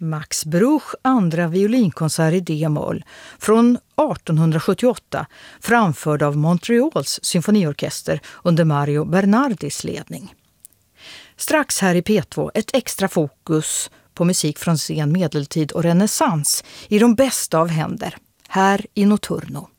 Max Bruch andra violinkonsert i D-moll från 1878 framförd av Montreals symfoniorkester under Mario Bernardis ledning. Strax här i P2 ett extra fokus på musik från sen medeltid och renässans i de bästa av händer, här i Notturno.